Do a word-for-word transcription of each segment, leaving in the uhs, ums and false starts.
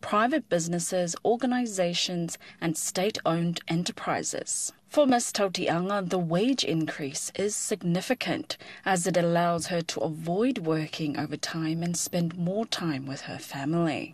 private businesses, organisations and state-owned enterprises. For Miz Tautianga, the wage increase is significant as it allows her to avoid working overtime and spend more time with her family.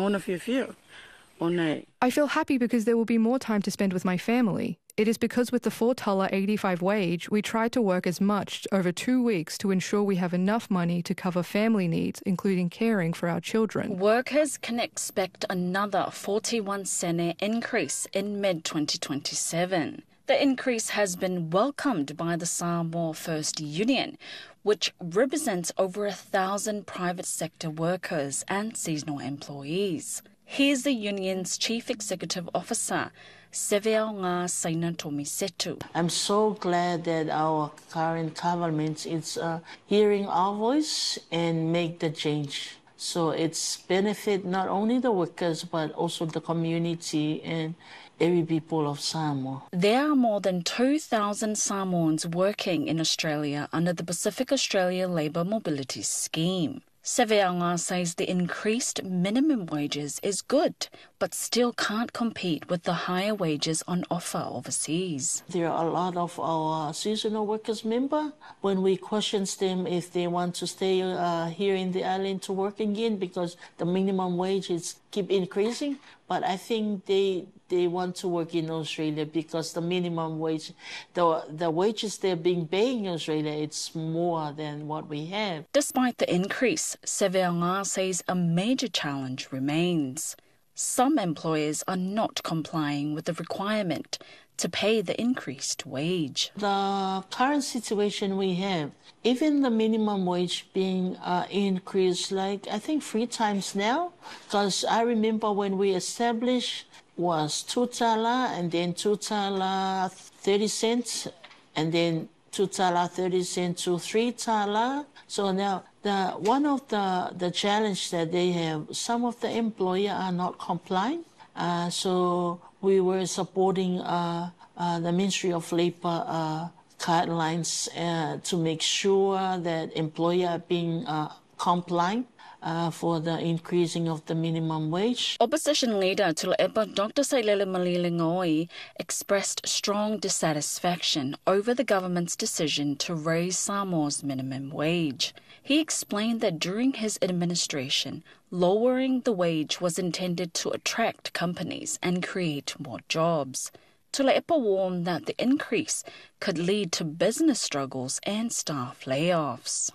I feel happy because there will be more time to spend with my family. It is because with the four dollar eighty-five wage, we try to work as much over two weeks to ensure we have enough money to cover family needs, including caring for our children. Workers can expect another forty-one sene increase in mid twenty twenty-seven. The increase has been welcomed by the Samoa First Union, which represents over a thousand private sector workers and seasonal employees. Here's the union's Chief Executive Officer, Seveaonga Saina Tomisetu. I'm so glad that our current government is uh, hearing our voice and make the change. So it's benefit not only the workers but also the community and every people of Samoa. There are more than two thousand Samoans working in Australia under the Pacific Australia Labour Mobility Scheme. Seveaonga says the increased minimum wages is good, but still can't compete with the higher wages on offer overseas. There are a lot of our seasonal workers member when we question them if they want to stay uh, here in the island to work again because the minimum wages keep increasing. But I think they they want to work in Australia because the minimum wage, the the wages they're being paid in Australia, it's more than what we have. Despite the increase, Seveaonga says a major challenge remains. Some employers are not complying with the requirement to pay the increased wage. The current situation we have, even the minimum wage being uh, increased like I think three times now, because I remember when we established was two tala and then two tala thirty cents and then two tala thirty cents to three tala. So now the one of the the challenge that they have, some of the employer are not complying. Uh, so we were supporting uh, uh, the Ministry of Labour uh, guidelines uh, to make sure that employer are being uh, compliant. Uh, for the increasing of the minimum wage. Opposition leader Tulepa Doctor Sailele Malilingoi expressed strong dissatisfaction over the government's decision to raise Samoa's minimum wage. He explained that during his administration, lowering the wage was intended to attract companies and create more jobs. Tulepa warned that the increase could lead to business struggles and staff layoffs.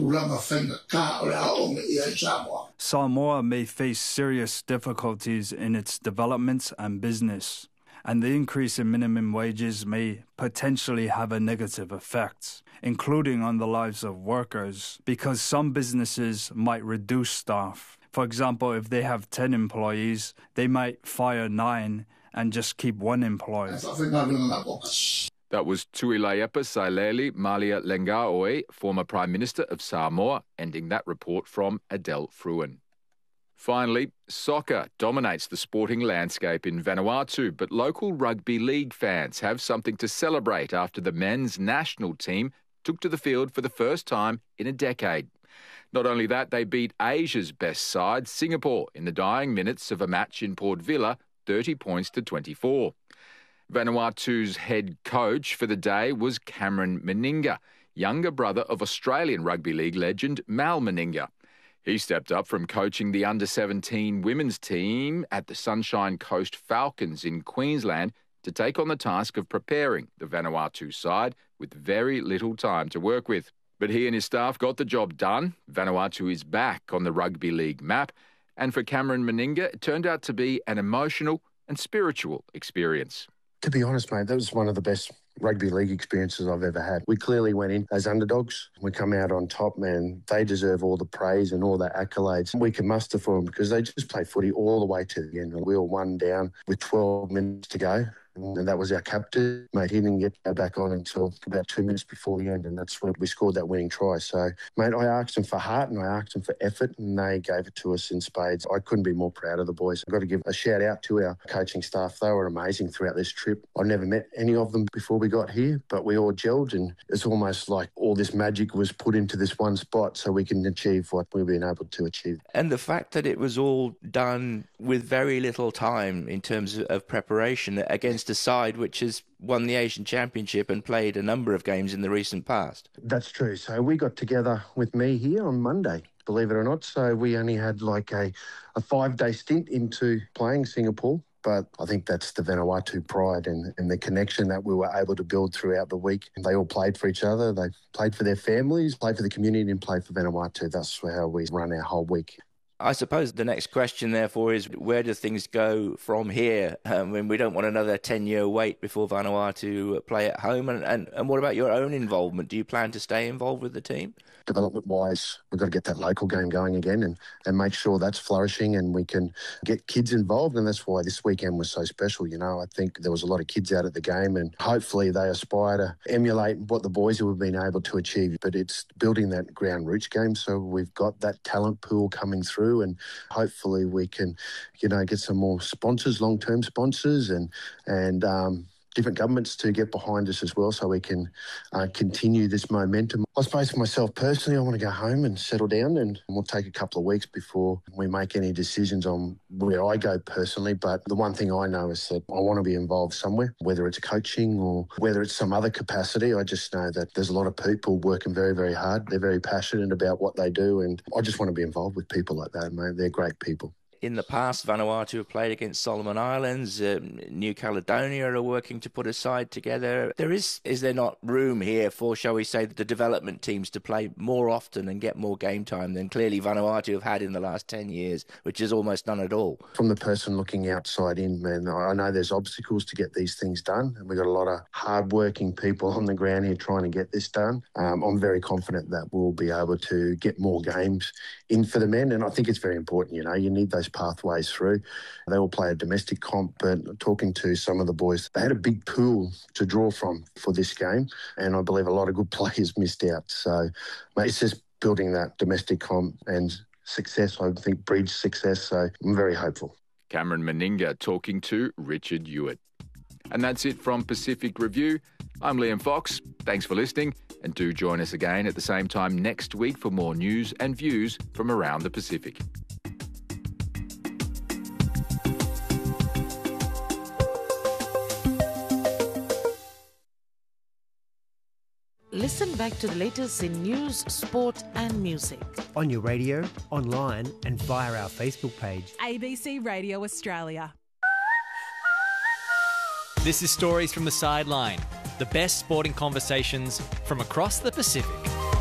Samoa may face serious difficulties in its development and business, and the increase in minimum wages may potentially have a negative effect, including on the lives of workers, because some businesses might reduce staff. For example, if they have ten employees, they might fire nine and just keep one employee. That was Tuilaepa Sailele Malia Lengaoe, former Prime Minister of Samoa, ending that report from Adele Fruin. Finally, soccer dominates the sporting landscape in Vanuatu, but local rugby league fans have something to celebrate after the men's national team took to the field for the first time in a decade. Not only that, they beat Asia's best side, Singapore, in the dying minutes of a match in Port Vila, thirty points to twenty-four. Vanuatu's head coach for the day was Cameron Meninga, younger brother of Australian rugby league legend Mal Meninga. He stepped up from coaching the under seventeen women's team at the Sunshine Coast Falcons in Queensland to take on the task of preparing the Vanuatu side with very little time to work with. But he and his staff got the job done. Vanuatu is back on the rugby league map. And for Cameron Meninga, it turned out to be an emotional and spiritual experience. To be honest, mate, that was one of the best rugby league experiences I've ever had. We clearly went in as underdogs. We come out on top, man. They deserve all the praise and all the accolades we can muster for them because they just played footy all the way to the end. We were one down with twelve minutes to go. And that was our captain. Mate, he didn't get back on until about two minutes before the end, and that's when we scored that winning try. So, mate, I asked them for heart and I asked them for effort, and they gave it to us in spades. I couldn't be more proud of the boys. I've got to give a shout out to our coaching staff. They were amazing throughout this trip. I've never met any of them before we got here, but we all gelled, and it's almost like all this magic was put into this one spot so we can achieve what we've been able to achieve. And the fact that it was all done with very little time in terms of, of preparation against a side which has won the Asian Championship and played a number of games in the recent past. That's true. So we got together with me here on Monday, believe it or not. So we only had like a, a five-day stint into playing Singapore. But I think that's the Vanuatu pride and, and the connection that we were able to build throughout the week. They all played for each other. They played for their families, played for the community and played for Vanuatu. That's how we run our whole week. I suppose the next question, therefore, is where do things go from here? Um, when we don't want another ten-year wait before Vanuatu play at home. And, and, and what about your own involvement? Do you plan to stay involved with the team? Development-wise, we've got to get that local game going again and, and make sure that's flourishing and we can get kids involved. And that's why this weekend was so special. You know, I think there was a lot of kids out at the game and hopefully they aspire to emulate what the boys have been able to achieve. But it's building that ground roots game. So we've got that talent pool coming through and hopefully we can, you know, get some more sponsors, long-term sponsors and, and, um, different governments to get behind us as well so we can uh, continue this momentum. I suppose for myself personally, I want to go home and settle down and we'll take a couple of weeks before we make any decisions on where I go personally. But the one thing I know is that I want to be involved somewhere, whether it's coaching or whether it's some other capacity. I just know that there's a lot of people working very, very hard. They're very passionate about what they do and I just want to be involved with people like that, mate. They're great people. In the past, Vanuatu have played against Solomon Islands. Um, New Caledonia are working to put a side together. There is, is there not room here for, shall we say, the development teams to play more often and get more game time than clearly Vanuatu have had in the last ten years, which is almost none at all? From the person looking outside in, man, I know there's obstacles to get these things done. And we've got a lot of hard-working people on the ground here trying to get this done. Um, I'm very confident that we'll be able to get more games in for the men. And I think it's very important, you know, you need those pathways through. They all play a domestic comp, but talking to some of the boys, they had a big pool to draw from for this game, and I believe a lot of good players missed out. So mate, it's just building that domestic comp and success, I think, breeds success, so I'm very hopeful. Cameron Meninga talking to Richard Hewitt. And that's it from Pacific Review. I'm Liam Fox. Thanks for listening, and do join us again at the same time next week for more news and views from around the Pacific. Listen back to the latest in news, sport and music. On your radio, online and via our Facebook page. A B C Radio Australia. This is Stories from the Sideline, the best sporting conversations from across the Pacific.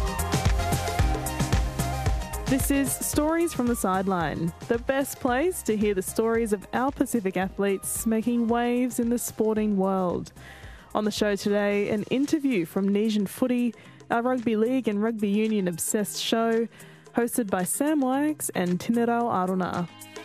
This is Stories from the Sideline, the best place to hear the stories of our Pacific athletes making waves in the sporting world. On the show today, an interview from Nesian Footy, our rugby league and rugby union obsessed show, hosted by Sam Wags and Tinirau Aruna.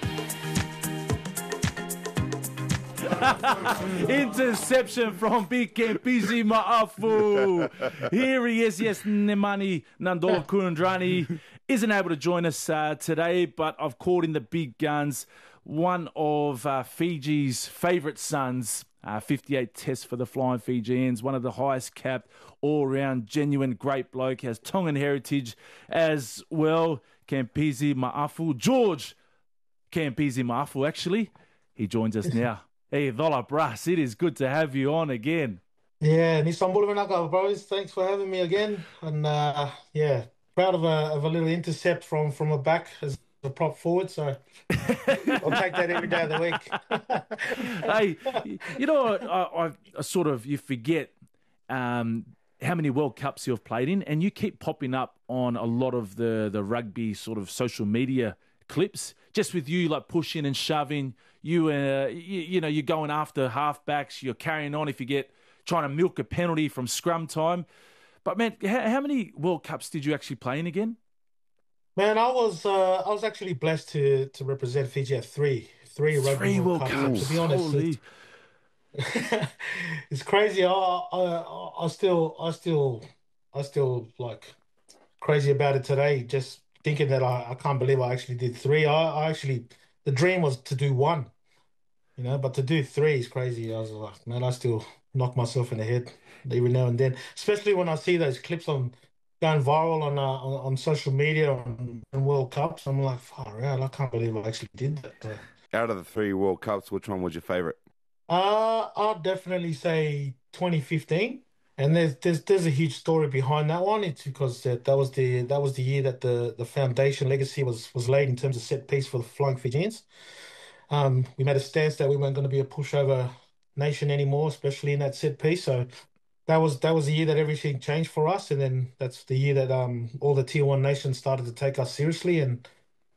Interception from Big Kempisi Ma'afu. Here he is, yes, Nemani Nandola Kurandrani isn't able to join us uh, today, but I've called in the big guns, one of uh, Fiji's favourite sons. Uh, fifty-eight tests for the Flying Fijians, one of the highest capped, all-round, genuine, great bloke, has Tongan heritage as well. Kempisi Ma'afu, George Kempisi Ma'afu, actually, he joins us now. Hey, Dola Brass, it is good to have you on again. Yeah, Nisambula Manaka, bros. Thanks for having me again. And uh, yeah, proud of a of a little intercept from from a back as a prop forward, so I'll take that every day of the week. Hey, you know, I, I, I sort of, you forget um, how many World Cups you've played in, and you keep popping up on a lot of the, the rugby sort of social media clips, just with you like pushing and shoving, you, uh, you, you know, you're going after halfbacks, you're carrying on if you get, trying to milk a penalty from scrum time. But man, how, how many World Cups did you actually play in again? Man, I was uh, I was actually blessed to to represent Fiji at three three rugby Three World World Cups. Cups. To be honest, Holy. it's, it's crazy. I, I I still I still I still like crazy about it today. Just thinking that I, I can't believe I actually did three. I, I actually the dream was to do one, you know, but to do three is crazy. I was like, man, I still knock myself in the head every now and then, especially when I see those clips on. Going viral on, uh, on on social media on, on World Cups. I'm like, far out, I can't believe I actually did that. Uh, Out of the three World Cups, which one was your favourite? Uh, I'll definitely say twenty fifteen. And there's there's there's a huge story behind that one. It's because that, that was the that was the year that the, the foundation legacy was was laid in terms of set piece for the Flying Fijians. Um, we made a stance that we weren't going to be a pushover nation anymore, especially in that set piece. So that was that was the year that everything changed for us, and then that's the year that um all the tier one nations started to take us seriously. And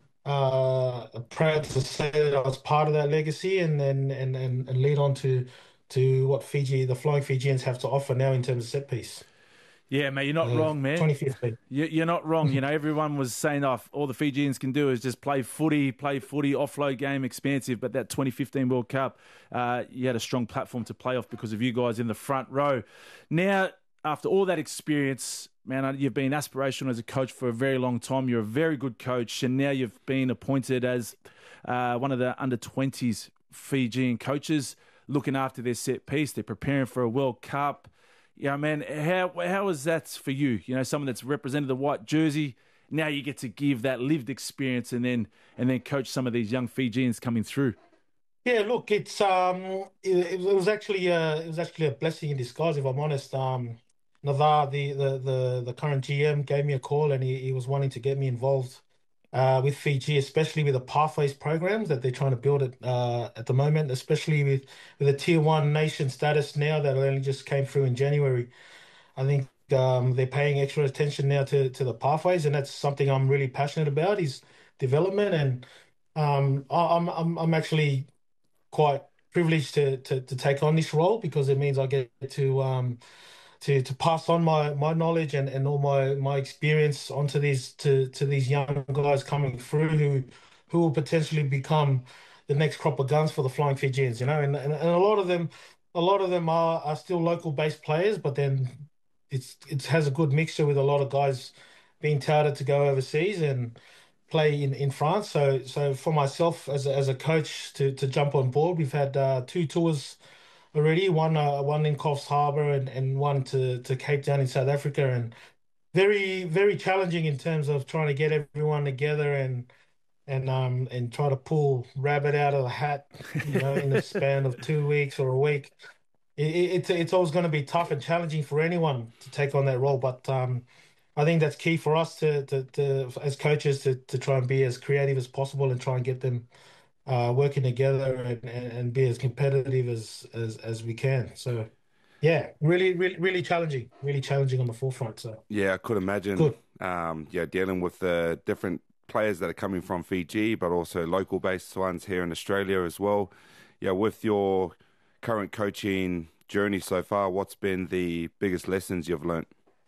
uh, proud to say that I was part of that legacy, and then and, and, and lead on to. to what Fiji, the Flying Fijians have to offer now in terms of set piece. Yeah, mate, you're not uh, wrong, man. twenty fifteen. You're not wrong. You know, everyone was saying, oh, all the Fijians can do is just play footy, play footy, offload game, expansive. But that twenty fifteen World Cup, uh, you had a strong platform to play off because of you guys in the front row. Now, after all that experience, man, you've been aspirational as a coach for a very long time. You're a very good coach, and now you've been appointed as uh, one of the under twenties Fijian coaches, looking after their set piece. They're preparing for a World Cup. Yeah, man, how how is that for you? You know, someone that's represented the white jersey. Now you get to give that lived experience and then and then coach some of these young Fijians coming through. Yeah, look, it's um, it, it was actually a, it was actually a blessing in disguise, if I'm honest. Um, Navar, the, the the the current G M, gave me a call and he, he was wanting to get me involved Uh, with Fiji, especially with the pathways programs that they're trying to build it uh, at the moment, especially with, with the tier one nation status now that only just came through in January. I think um, they're paying extra attention now to, to the pathways, and that's something I'm really passionate about, is development. And um, I, I'm, I'm I'm actually quite privileged to, to to take on this role because it means I get to um, to to pass on my my knowledge and, and all my my experience onto these to to these young guys coming through who who will potentially become the next crop of guns for the Flying Fijians, you know. And and, and a lot of them a lot of them are, are still local based players, but then it's it has a good mixture with a lot of guys being touted to go overseas and play in, in France. So so for myself as a, as a coach to to jump on board, we've had uh, two tours already, one uh, one in Coffs Harbour and, and one to, to Cape Town in South Africa, and very very challenging in terms of trying to get everyone together and and um and try to pull rabbit out of the hat, you know, in the span of two weeks or a week. It, it, it's it's always going to be tough and challenging for anyone to take on that role, but um I think that's key for us to to, to as coaches to to try and be as creative as possible and try and get them Uh, working together and, and, and be as competitive as, as as we can. So, yeah, really, really, really challenging, really challenging on the forefront. So, yeah, I could imagine. Good. Um, yeah, dealing with the different players that are coming from Fiji, but also local-based ones here in Australia as well. Yeah, with your current coaching journey so far, what's been the biggest lessons you've learnt?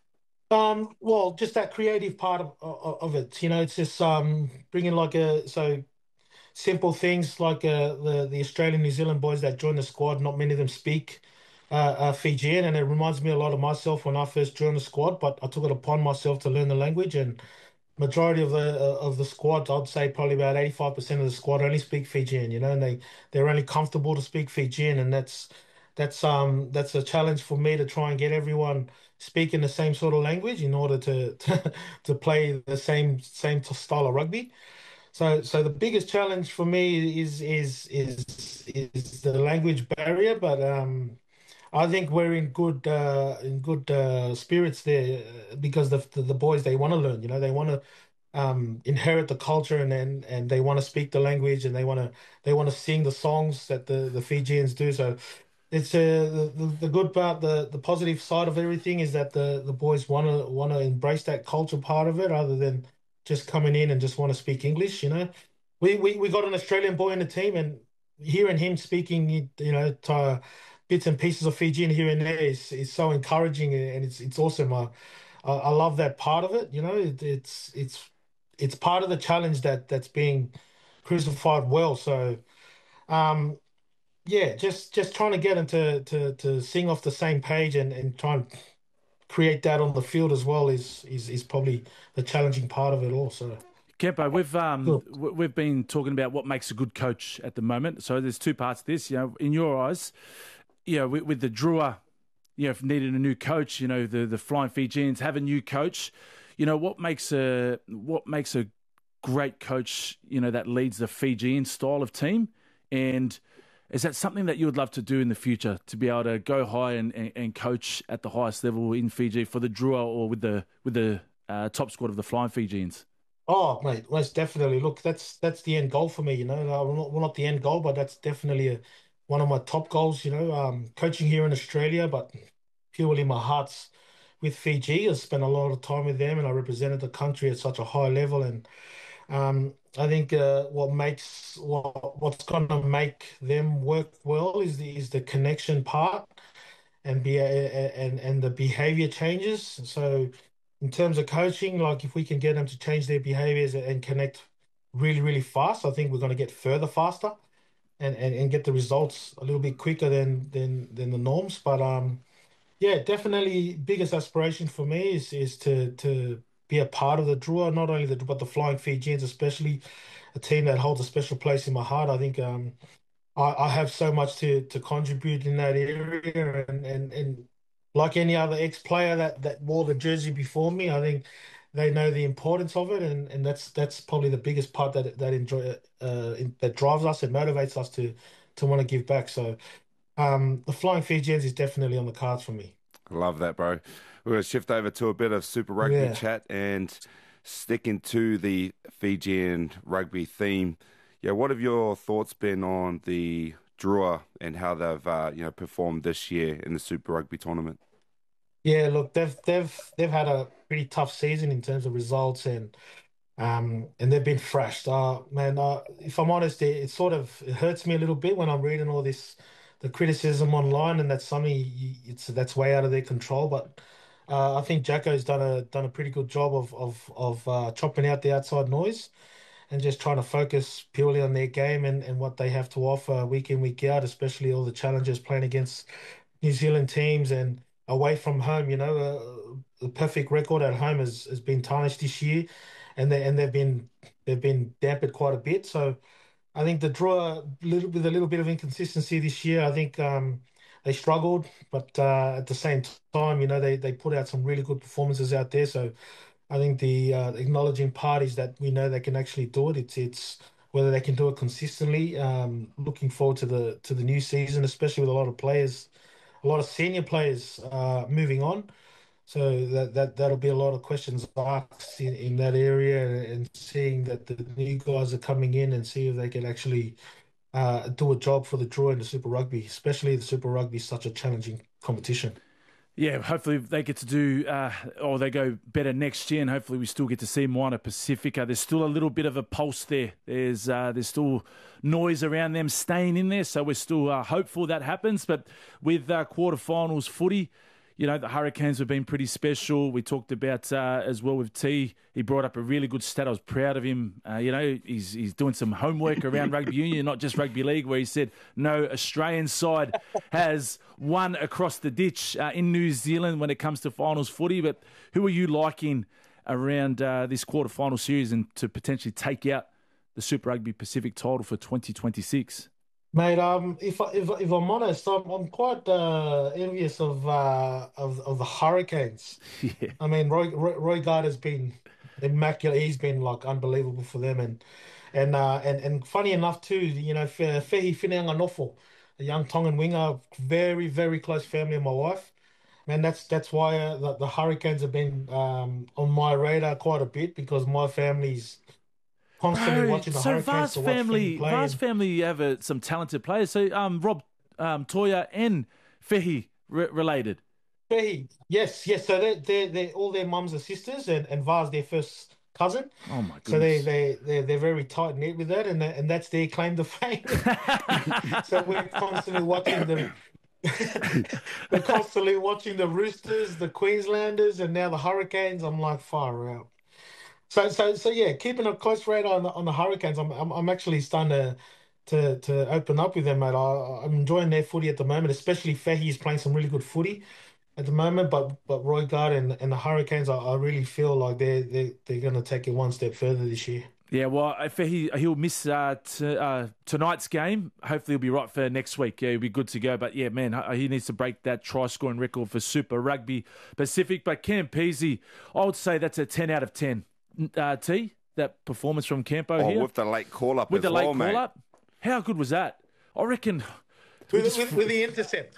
Um, well, just that creative part of of, of it. You know, it's just um bringing like a so. Simple things like uh, the the Australian New Zealand boys that join the squad. Not many of them speak uh, uh, Fijian, and it reminds me a lot of myself when I first joined the squad. But I took it upon myself to learn the language, and majority of the uh, of the squad, I'd say probably about eighty-five percent of the squad only speak Fijian. You know, and they they're only comfortable to speak Fijian, and that's that's um that's a challenge for me to try and get everyone speaking the same sort of language in order to to, to play the same same style of rugby. So, so the biggest challenge for me is is is is the language barrier, but um, I think we're in good uh, in good uh, spirits there because the the, the boys, they want to learn. You know, they want to um, inherit the culture and, and and they want to speak the language and they want to they want to sing the songs that the, the Fijians do. So it's uh, the the good part, the the positive side of everything is that the the boys want to want to embrace that culture part of it rather than just coming in and just want to speak English. You know, we, we, we got an Australian boy in the team, and hearing him speaking, you know, to bits and pieces of Fijian here and there is, is so encouraging, and it's it's awesome. I, I love that part of it. You know, it, it's it's it's part of the challenge that that's being crucified well. So, um, yeah, just just trying to get them to to to sing off the same page and and try and create that on the field as well is is is probably the challenging part of it all. So, Kempo, we've um cool. we've been talking about what makes a good coach at the moment. So there's two parts to this. You know, in your eyes, you know, with, with the Drua, you know, if needed a new coach, you know, the the Flying Fijians have a new coach. You know, what makes a what makes a great coach, you know, that leads the Fijian style of team, And is that something that you would love to do in the future, to be able to go high and, and, and coach at the highest level in Fiji for the Drua or with the with the uh, top squad of the Flying Fijians? Oh, mate, most definitely. Look, that's that's the end goal for me. You know, uh, well, not, well, not the end goal, but that's definitely a, one of my top goals. You know, um, coaching here in Australia, but purely my heart's with Fiji. I spent a lot of time with them, and I represented the country at such a high level. And um, I think uh, what makes what what's going to make them work well is the is the connection part, and be and and the behavior changes. So in terms of coaching, like if we can get them to change their behaviors and connect really, really fast, I think we're going to get further faster and, and, and get the results a little bit quicker than than than the norms. But um, yeah, definitely biggest aspiration for me is is to to be a part of the Drua, not only the but the Flying Fijians, especially a team that holds a special place in my heart. I think um, I, I have so much to to contribute in that area, and and and like any other ex-player that, that wore the jersey before me, I think they know the importance of it, and, and that's that's probably the biggest part that that enjoy uh, in, that drives us and motivates us to to want to give back. So um, the Flying Fijians is definitely on the cards for me. Love that, bro. We're going to shift over to a bit of Super Rugby Yeah. chat and sticking to the Fijian rugby theme. Yeah, what have your thoughts been on the Drua and how they've uh, you know performed this year in the Super Rugby tournament? Yeah, look, they've they've they've had a pretty tough season in terms of results, and um and they've been thrashed. Uh, man, uh, if I'm honest, it, it sort of it hurts me a little bit when I'm reading all this the criticism online, and that's something you, it's that's way out of their control. But uh, I think Jacko's done a done a pretty good job of of of uh, chopping out the outside noise and just trying to focus purely on their game and, and what they have to offer week in, week out, especially all the challenges playing against New Zealand teams and away from home. You know, uh, the perfect record at home has, has been tarnished this year, and they and they've been they've been dampened quite a bit. So I think the Draw little with a little bit of inconsistency this year. I think um, they struggled, but uh, at the same time, you know, they they put out some really good performances out there. So I think the uh, acknowledging part is that we know they can actually do it. It's it's whether they can do it consistently. Um, looking forward to the to the new season, especially with a lot of players, a lot of senior players uh, moving on. So that that that'll be a lot of questions asked in, in that area, and, and seeing that the new guys are coming in and see if they can actually uh, do a job for the Draw in the Super Rugby, especially the Super Rugby is such a challenging competition. Yeah, hopefully they get to do, uh, or they go better next year, and hopefully we still get to see Moana Pacifica. There's still a little bit of a pulse there. There's uh, there's still noise around them staying in there, so we're still uh, hopeful that happens. But with uh, quarterfinals footy, you know, the Hurricanes have been pretty special. We talked about uh, as well with T. He brought up a really good stat. I was proud of him. Uh, you know, he's he's doing some homework around rugby union, not just rugby league, where he said no Australian side has won across the ditch uh, in New Zealand when it comes to finals footy. But who are you liking around uh, this quarterfinal series and to potentially take out the Super Rugby Pacific title for twenty twenty-six? Mate, um, if I, if if I'm honest, I'm I'm quite uh, envious of uh of of the Hurricanes. Yeah. I mean, Roy Roy, Roy Gard has been immaculate. He's been like unbelievable for them, and and uh and and funny enough too, you know, Fe- Fehi Fineanganofo, a young Tongan winger, very very close family of my wife. Man, that's that's why uh, the, the Hurricanes have been um on my radar quite a bit, because my family's constantly Bro, watching the so Hurricanes Vast to watch family, them play. Vast and- family have uh, some talented players. So um, Rob um, Toya and Fehi re- related. Fehi, yes, yes. So they they they all their mums are sisters, and and Var's their first cousin. Oh my goodness! So they they they they're very tight knit with that, and and that's their claim to fame. So we're constantly watching them. We're constantly watching the Roosters, the Queenslanders, and now the Hurricanes. I'm like far out. So so so yeah, keeping a close radar on the on the Hurricanes. I'm I'm, I'm actually starting to. To, to open up with them, mate. I, I'm enjoying their footy at the moment, especially Fehi is playing some really good footy at the moment. But but Roy Gard and, and the Hurricanes, I, I really feel like they're they they're going to take it one step further this year. Yeah, well, if he he'll miss uh, t- uh, tonight's game. Hopefully, he'll be right for next week. Yeah, he'll be good to go. But yeah, man, he needs to break that try scoring record for Super Rugby Pacific. But Campese, I would say that's a ten out of ten. Uh, T, that performance from Campo oh, here with the late call up with as the late well, call mate. up. How good was that? I reckon... With, just... with, with the intercept.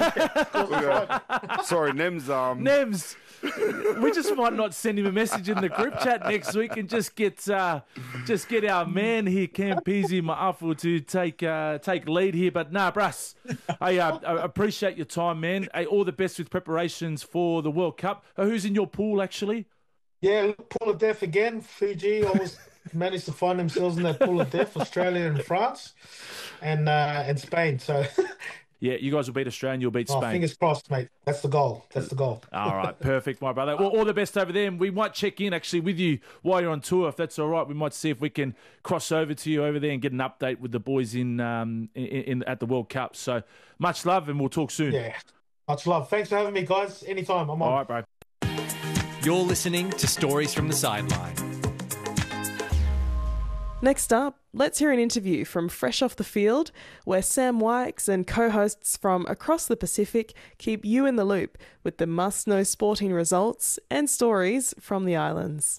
Sorry, Nems. Um... Nems, we just might not send him a message in the group chat next week and just get uh, just get our man here, Campese Ma'afu, to take uh, take lead here. But nah, Brass, I, uh, I appreciate your time, man. Hey, all the best with preparations for the World Cup. Uh, who's in your pool, actually? Yeah, pool of death again. Fiji always managed to find themselves in that pool of death. Australia and France, and uh, and Spain. So. Yeah, you guys will beat Australia and you'll beat Oh, Spain. fingers crossed, mate. That's the goal. That's the goal. All right, perfect, my brother. Well, all the best over there. And we might check in, actually, with you while you're on tour, if that's all right. We might see if we can cross over to you over there and get an update with the boys in, um, in, in at the World Cup. So much love, and we'll talk soon. Yeah, much love. Thanks for having me, guys. Anytime. I'm on. All right, bro. You're listening to Stories from the Sideline. Next up, let's hear an interview from Fresh Off the Field, where Sam Wykes and co-hosts from across the Pacific keep you in the loop with the must-know sporting results and stories from the islands.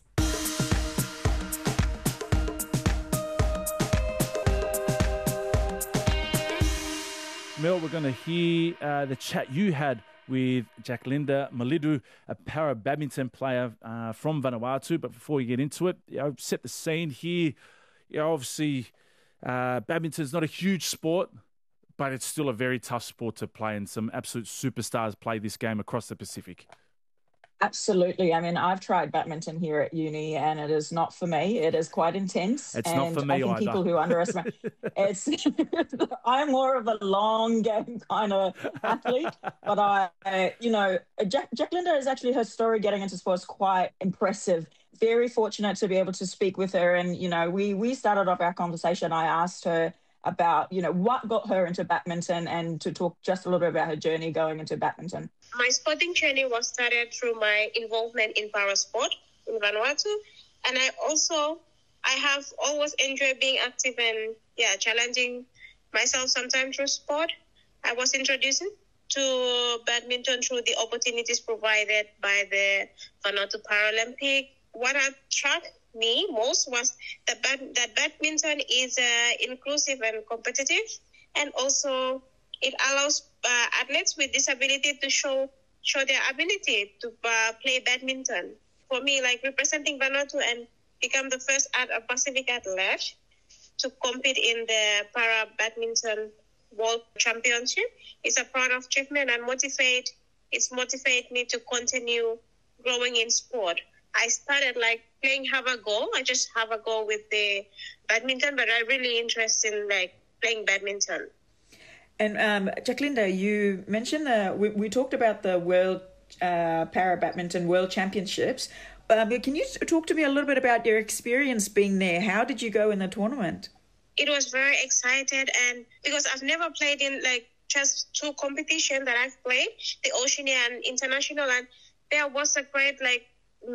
Mel, we're going to hear uh, the chat you had with Jacklinda Malidu, a para badminton player uh, from Vanuatu. But before we get into it, you know, set the scene here. You know, obviously, uh, badminton is not a huge sport, but it's still a very tough sport to play, and some absolute superstars play this game across the Pacific. Absolutely. I mean, I've tried badminton here at uni, and it is not for me. It is quite intense. It's and not for me I think either. People who underestimate it's. I'm more of a long game kind of athlete, but I, I you know, Jack, Jacklinda is actually, her story getting into sports quite impressive. Very fortunate to be able to speak with her, and you know, we we started off our conversation. I asked her about, you know, what got her into badminton, and to talk just a little bit about her journey going into badminton. My sporting journey was started through my involvement in parasport in Vanuatu, and I also I have always enjoyed being active and yeah challenging myself sometimes through sport. I was introduced to badminton through the opportunities provided by the Vanuatu Paralympic. What attracted me most was that, bad, that badminton is uh, inclusive and competitive, and also it allows uh, athletes with disability to show show their ability to uh, play badminton. For me, like representing Vanuatu and become the first at a Pacific athlete to compete in the para badminton world championship is a proud achievement and motivate. It's motivate me to continue growing in sport. I started like playing have a go. I just have a go with the badminton, but I'm really interested in like playing badminton. And um, Jacklinda, you mentioned uh, we, we talked about the World uh, Para Badminton World Championships. Um, can you talk to me a little bit about your experience being there? How did you go in the tournament? It was very excited, and because I've never played in like just two competitions that I've played, the Oceania and International, and there was a great like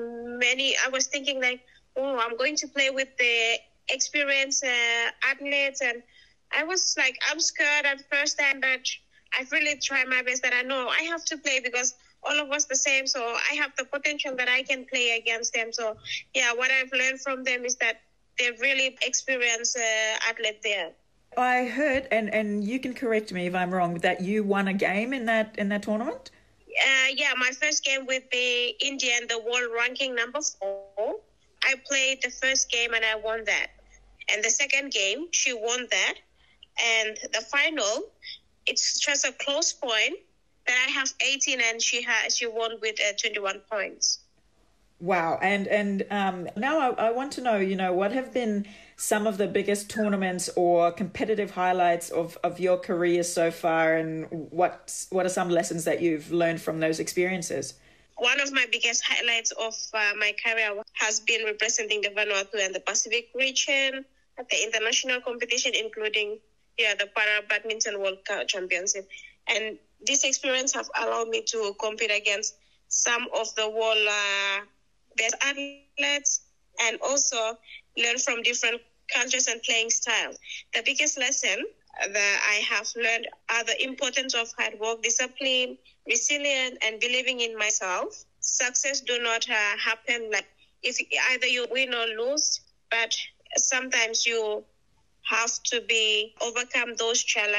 many. I was thinking like, oh, I'm going to play with the experienced uh, athletes, and I was like, I'm scared at first time, but I've really tried my best that I know I have to play because all of us the same. So I have the potential that I can play against them. So yeah, what I've learned from them is that they're really experienced uh, athlete there. I heard, and, and you can correct me if I'm wrong, that you won a game in that in that tournament? Uh, yeah, my first game with the Indian, the world ranking number four. I played the first game and I won that. And the second game, she won that. And the final, it's just a close point that I have eighteen and she has she won with uh, twenty-one points. Wow. And and um, now I, I want to know, you know, what have been some of the biggest tournaments or competitive highlights of, of your career so far, and what what are some lessons that you've learned from those experiences? One of my biggest highlights of uh, my career has been representing the Vanuatu and the Pacific region at the international competition, including yeah, the Para Badminton World Championship. And this experience have allowed me to compete against some of the world uh, best athletes and also learn from different cultures and playing styles. The biggest lesson that I have learned are the importance of hard work, discipline, resilience, and believing in myself. Success do not uh, happen like if either you win or lose, but sometimes you have to be overcome those challenges.